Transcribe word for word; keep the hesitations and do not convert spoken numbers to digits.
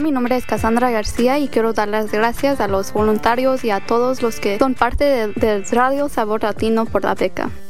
mi nombre es Cassandra García y quiero dar las gracias a los voluntarios y a todos los que son parte del de Radio Sabor Latino por la beca.